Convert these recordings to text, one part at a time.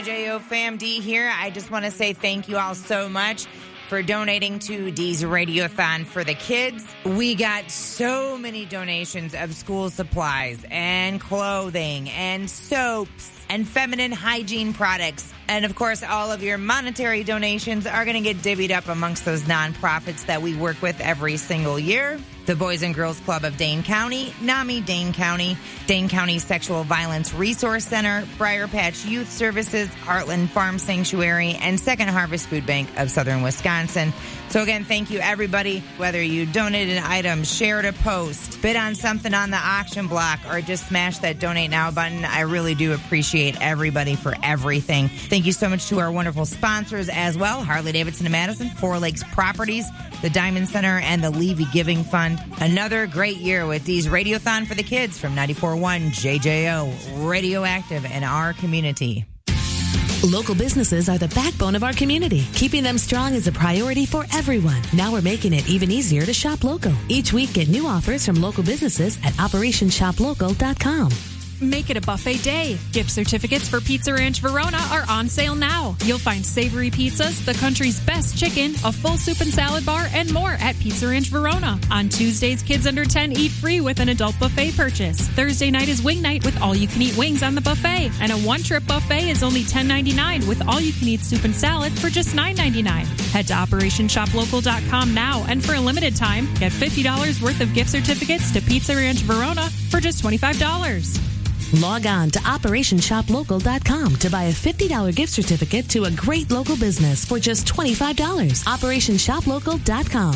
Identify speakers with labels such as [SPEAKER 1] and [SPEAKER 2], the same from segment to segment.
[SPEAKER 1] JO Fam D here. I just want to say thank you all so much for donating to D's Radiothon for the kids. We got so many donations of school supplies and clothing and soaps and feminine hygiene products. And of course, all of your monetary donations are going to get divvied up amongst those nonprofits that we work with every single year. The Boys and Girls Club of Dane County, NAMI Dane County Sexual Violence Resource Center, Briar Patch Youth Services, Heartland Farm Sanctuary, and Second Harvest Food Bank of Southern Wisconsin. So again, thank you everybody, whether you donated an item, shared a post, bid on something on the auction block, or just smash that donate now button. I really do appreciate everybody for everything. Thank you so much to our wonderful sponsors as well, Harley-Davidson of Madison, Four Lakes Properties, the Diamond Center, and the Levy Giving Fund. Another great year with D's Radiothon for the kids from 94.1 JJO, radioactive in our community.
[SPEAKER 2] Local businesses are the backbone of our community. Keeping them strong is a priority for everyone. Now we're making it even easier to shop local. Each week, get new offers from local businesses at OperationShopLocal.com.
[SPEAKER 3] Make it a buffet day. Gift certificates for Pizza Ranch Verona are on sale now. You'll find savory pizzas, the country's best chicken, a full soup and salad bar, and more at Pizza Ranch Verona. On Tuesdays, kids under 10 eat free with an adult buffet purchase. Thursday night is wing night with all-you-can-eat wings on the buffet. And a one-trip buffet is only $10.99 with all-you-can-eat soup and salad for just $9.99. Head to OperationShopLocal.com now, and for a limited time, get $50 worth of gift certificates to Pizza Ranch Verona for just $25.
[SPEAKER 2] Log on to OperationShopLocal.com to buy a $50 gift certificate to a great local business for just $25. OperationShopLocal.com.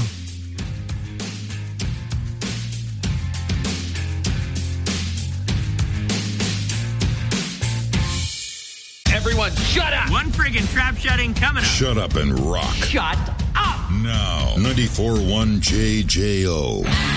[SPEAKER 4] Everyone, shut up!
[SPEAKER 5] One friggin' trap shutting coming up.
[SPEAKER 6] Shut up and rock.
[SPEAKER 4] Shut up!
[SPEAKER 6] Now, 94.1 JJO.